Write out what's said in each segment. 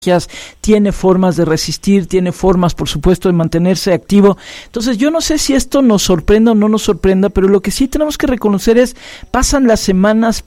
tiene formas de resistir, tiene formas, por supuesto, de mantenerse activo. Entonces, yo no sé si esto nos sorprenda o no nos sorprenda, pero lo que sí tenemos que reconocer es, pasan las semanas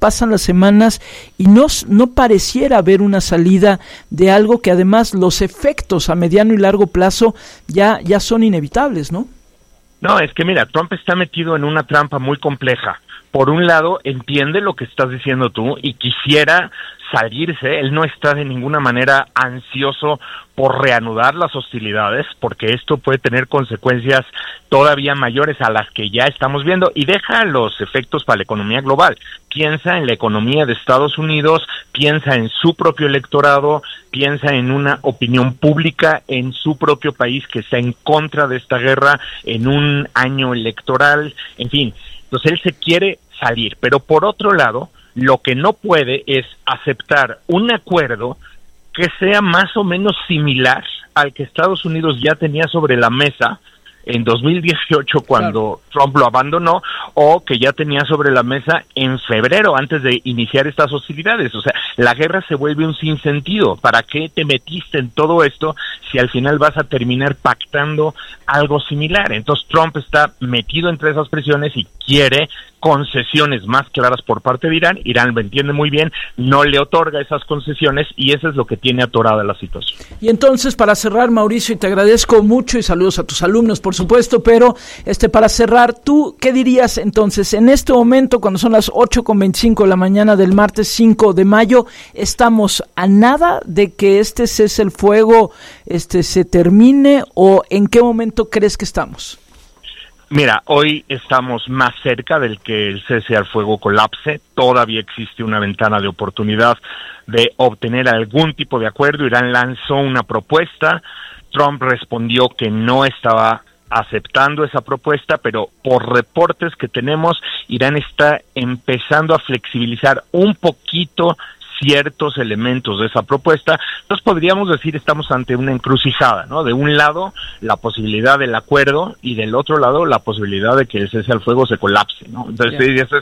y no pareciera haber una salida de algo que además los efectos a mediano y largo plazo ya son inevitables, ¿no? No, es que mira, Trump está metido en una trampa muy compleja. Por un lado, entiende lo que estás diciendo tú y quisiera salirse. Él no está de ninguna manera ansioso por reanudar las hostilidades, porque esto puede tener consecuencias todavía mayores a las que ya estamos viendo, y deja los efectos para la economía global. Piensa en la economía de Estados Unidos, piensa en su propio electorado, piensa en una opinión pública en su propio país que está en contra de esta guerra en un año electoral, en fin. Entonces él se quiere salir, pero por otro lado, lo que no puede es aceptar un acuerdo que sea más o menos similar al que Estados Unidos ya tenía sobre la mesa en 2018 cuando Trump lo abandonó, o que ya tenía sobre la mesa en febrero antes de iniciar estas hostilidades. O sea, la guerra se vuelve un sinsentido. ¿Para qué te metiste en todo esto si al final vas a terminar pactando algo similar? Entonces Trump está metido entre esas presiones y quiere concesiones más claras por parte de Irán. Irán lo entiende muy bien, no le otorga esas concesiones y eso es lo que tiene atorada la situación. Y entonces, para cerrar, Mauricio, y te agradezco mucho y saludos a tus alumnos, por supuesto, pero para cerrar, ¿tú qué dirías entonces? En este momento, cuando son las 8:25 de la mañana del martes 5 de mayo, ¿estamos a nada de que este cese el fuego se termine, o en qué momento crees que estamos? Mira, hoy estamos más cerca del que el cese al fuego colapse. Todavía existe una ventana de oportunidad de obtener algún tipo de acuerdo. Irán lanzó una propuesta, Trump respondió que no estaba aceptando esa propuesta, pero por reportes que tenemos, Irán está empezando a flexibilizar un poquito ciertos elementos de esa propuesta. Entonces podríamos decir estamos ante una encrucijada, ¿no? De un lado la posibilidad del acuerdo y del otro lado la posibilidad de que el cese al fuego se colapse, ¿no? Entonces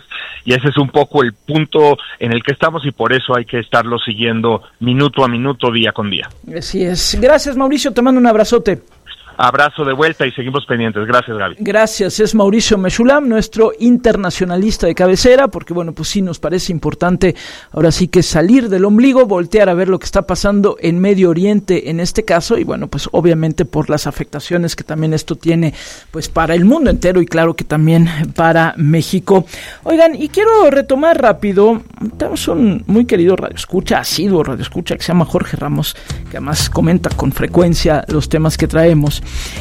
ese es un poco el punto en el que estamos y por eso hay que estarlo siguiendo minuto a minuto, día con día. Así es. Gracias, Mauricio, te mando un abrazote. Abrazo de vuelta y seguimos pendientes. Gracias, Gaby. Gracias, es Mauricio Meshulam, nuestro internacionalista de cabecera, porque bueno, pues sí nos parece importante ahora sí que salir del ombligo, voltear a ver lo que está pasando en Medio Oriente en este caso, y bueno, pues obviamente por las afectaciones que también esto tiene pues para el mundo entero y claro que también para México. Oigan, y quiero retomar rápido, tenemos un muy querido asiduo radioescucha que se llama Jorge Ramos, que además comenta con frecuencia los temas que traemos.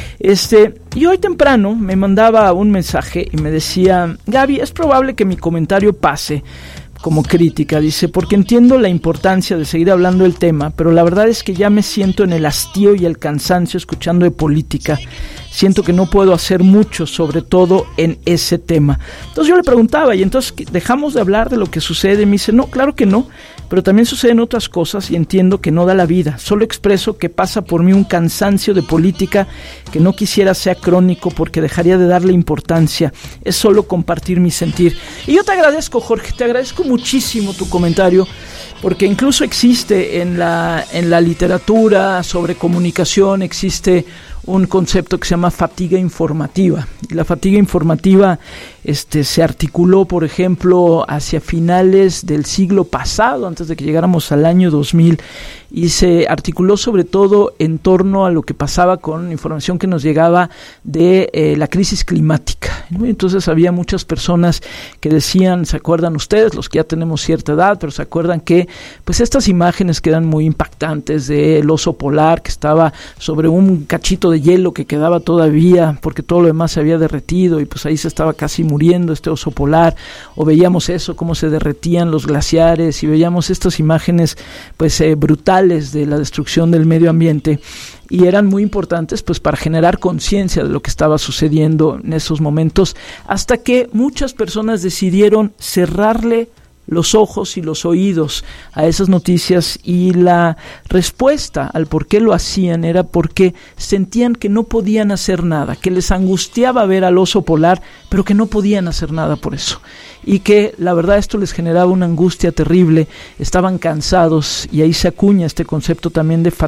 Y hoy temprano me mandaba un mensaje y me decía: Gaby, es probable que mi comentario pase como crítica, dice, porque entiendo la importancia de seguir hablando del tema, pero la verdad es que ya me siento en el hastío y el cansancio escuchando de política. Siento que no puedo hacer mucho, sobre todo en ese tema. Entonces yo le preguntaba, ¿y entonces dejamos de hablar de lo que sucede? Y me dice, no, claro que no, pero también suceden otras cosas y entiendo que no da la vida. Solo expreso que pasa por mí un cansancio de política que no quisiera sea crónico porque dejaría de darle importancia. Es solo compartir mi sentir. Y yo te agradezco, Jorge, te agradezco muchísimo tu comentario, porque incluso existe en la literatura sobre comunicación, existe un concepto que se llama fatiga informativa. Y la fatiga informativa se articuló, por ejemplo, hacia finales del siglo pasado, antes de que llegáramos al año 2000, y se articuló sobre todo en torno a lo que pasaba con información que nos llegaba de la crisis climática, ¿no? Entonces había muchas personas que decían, ¿se acuerdan ustedes? Los que ya tenemos cierta edad, pero se acuerdan que pues estas imágenes que eran muy impactantes del oso polar que estaba sobre un cachito de hielo que quedaba todavía porque todo lo demás se había derretido y pues ahí se estaba casi muriendo este oso polar, o veíamos eso, cómo se derretían los glaciares y veíamos estas imágenes pues brutales de la destrucción del medio ambiente, y eran muy importantes pues para generar conciencia de lo que estaba sucediendo en esos momentos, hasta que muchas personas decidieron cerrarle los ojos y los oídos a esas noticias, y la respuesta al por qué lo hacían era porque sentían que no podían hacer nada, que les angustiaba ver al oso polar, pero que no podían hacer nada por eso, y que la verdad esto les generaba una angustia terrible, estaban cansados, y ahí se acuña este concepto también de